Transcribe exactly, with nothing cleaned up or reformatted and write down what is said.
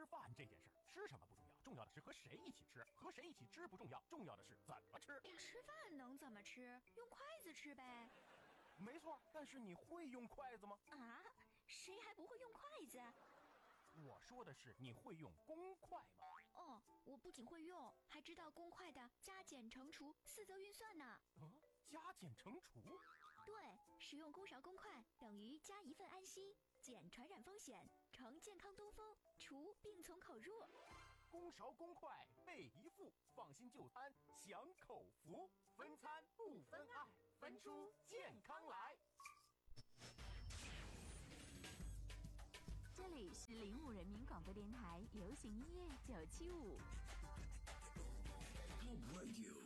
吃饭这件事儿，吃什么不重要，重要的是和谁一起吃。和谁一起吃不重要，重要的是怎么吃。 吃饭能怎么吃？用筷子吃呗。 没错，但是你会用筷子吗？ 啊，谁还不会用筷子？ 我说的是你会用公筷吗？ 哦，我不仅会用，还知道公筷的加减乘除四则运算呢。 啊，加减乘除？ 对，使用公勺公筷等于加一份安心，减传染风险，乘健康东风，除病从口入。 公勺公筷备一副，放心就餐享口福，分餐不分爱，分出健康来。 这里是零五人民广播电台流行音乐九七五。 Top Radio